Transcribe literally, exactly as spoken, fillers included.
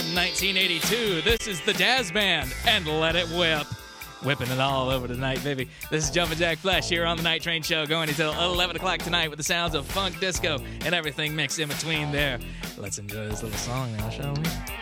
from nineteen eighty-two. This is the Dazz Band and Let It Whip. Whipping it all over tonight, baby. This is Jumpin' Jack Flash here on the Night Train Show, going until eleven o'clock tonight with the sounds of funk, disco, and everything mixed in between there. Let's enjoy this little song now, shall we?